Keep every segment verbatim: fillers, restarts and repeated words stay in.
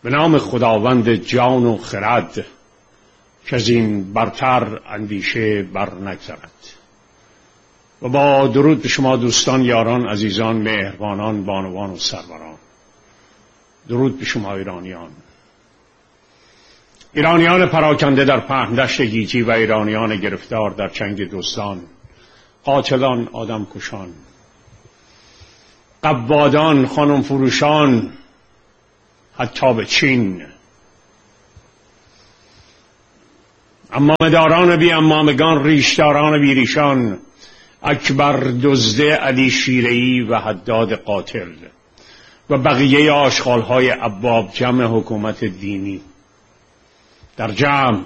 به نام خداوند جان و خرد که از این برتر اندیشه بر نگذرد. و با درود به شما دوستان، یاران، عزیزان، مهربانان، بانوان و سروران. درود به شما ایرانیان، ایرانیان پراکنده در پهندشت گیتی و ایرانیان گرفتار در چنگ دزدان، قاتلان، آدم کشان، قوادان، خانم فروشان، حتی به چین، امامداران بی امامگان، ریشداران بی ریشان، اکبر دزده، علی شیره‌ای و حداد قاتل و بقیه آشغال‌های ابواب جمع حکومت دینی در جمع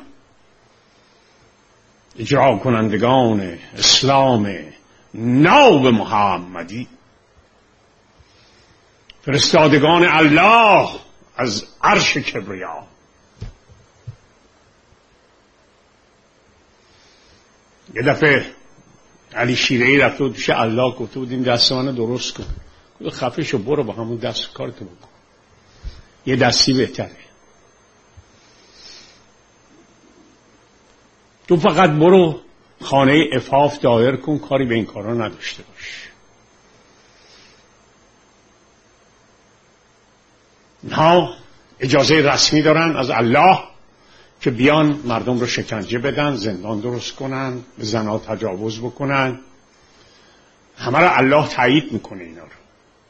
اجرا کنندگان اسلام ناب محمدی، فرستادگان الله از عرش کبریا. یه دفعه علی شیره‌ای رفته بود پیش الله، گفته بود این دست من درست کن. گفت خفه شو، برو با همون دست کارتو بکن، یه دستی بهتره. تو فقط برو خانه عفاف دایر کن، کاری به این کارا نداشته باش. نه، اجازه رسمی دارن از الله که بیان مردم رو شکنجه بدن، زندان درست کنن، به زنها تجاوز بکنن. همه رو الله تایید میکنه اینا رو،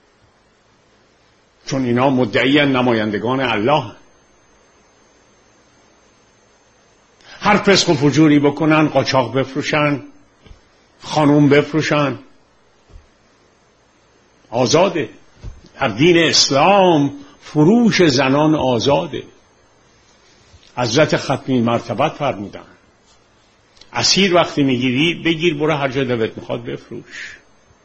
چون اینا مدعی نمایندگان الله هن. هر فسق و فجوری بکنن، قاچاق بفروشن، خانوم بفروشن، آزاده. در دین اسلام فروش زنان آزاده. حضرت ختمی مرتبت فرمودن اسیر وقتی میگیری بگیر، برو هر جا دلت میخواد بفروش.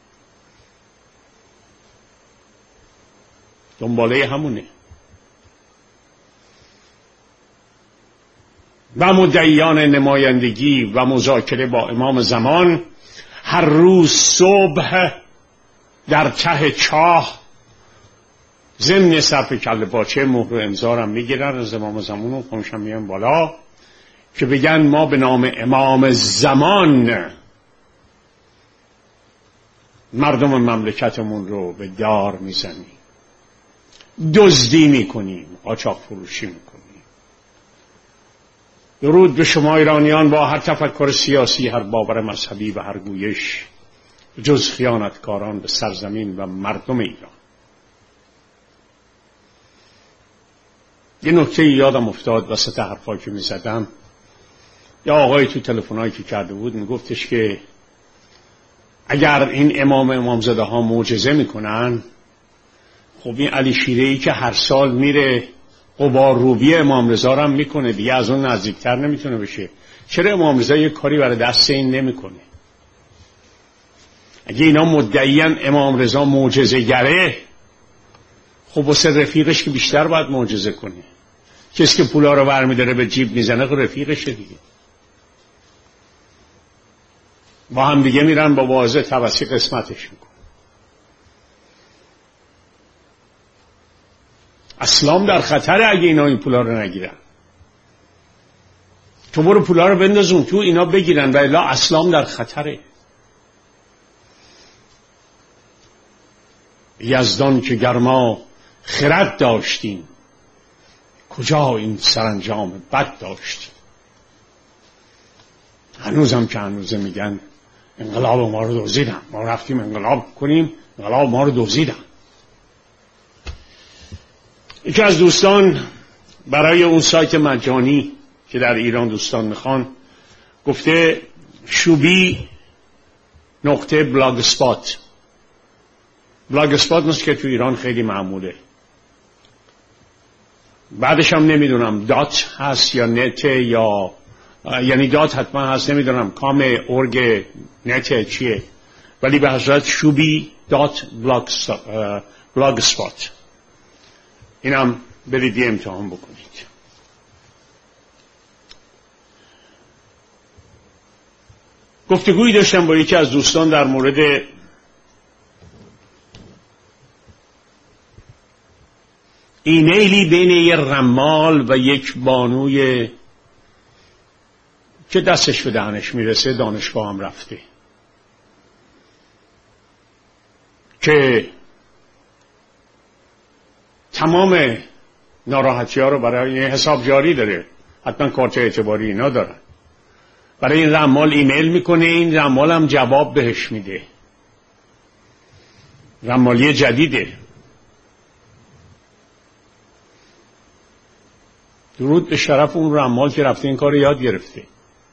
دنباله همونه. و مدعیان نمایندگی و مذاکره با امام زمان هر روز صبح در ته چاه ضمن صرف کله پاچه مهر و امضا میگیرن از امام زمان و خونشم میان بالا که بگن ما به نام امام زمان مردم مملکتمون رو به دار میزنیم، دزدی میکنیم، قاچاق فروشی میکنیم. درود به شما ایرانیان با هر تفکر سیاسی، هر باور مذهبی و هر گویش جز خیانتکاران به سرزمین و مردم ایران. یه نکته یادم افتاد وسط حرفایی که میزدم. یا آقای تو تلفنایی که کرده بود میگفتش که اگر این امام امامزاده ها معجزه میکنن، خب این علی شیره‌ای که هر سال میره قبار روبی امام رضا هم میکنه دیگه، از اون نزدیکتر نمیتونه بشه. چرا امام رضا یه کاری برای دست این نمیکنه؟ اگه اینا مدعیان امام رضا معجزه گره، خب واسه رفیقش که بیشتر باید معجزه کنه. کسی که پولا رو برمی‌داره به جیب میزنه خب رفیقشه دیگه. با هم دیگه میرن با واعظ توسط قسمتش میکن. اسلام در خطره اگه اینا این پولا رو نگیرن. تو برو پولا رو بندازون تو اینا بگیرن، و الا اسلام در خطره. یزدان که گرما خرد داشتیم، کجا این سرانجام بد داشتیم. هنوزم که هنوزه میگن انقلاب ما رو دزدیدن، ما رفتیم انقلاب کنیم، انقلاب ما رو دزدیدن. یکی از دوستان برای اون سایت مجانی که در ایران دوستان میخوان گفته شوبی نقطه بلاگ سپات. بلاگ سپات مثل که تو ایران خیلی معموله. بعدش هم نمیدونم دات هست یا نت، یا یعنی دات حتما هست، نمیدونم کام ارگ نت چیه، ولی به حضرت شوبی دات بلاگ سپات. اینم برید یه امتحان بکنید. گفتگویی داشتم با یکی از دوستان در مورد ایمیلی بین یه رمال و یک بانوی که دستش به دهنش میرسه دانشگاه هم رفته که تمام ناراحتی ها رو برای حساب جاری داره، حتما کارت اعتباری اینا دارن، برای این رمال ایمیل میکنه، این رمال هم جواب بهش میده. رمالی جدیده. درود به شرف اون رمال که رفته این کار یاد گرفته.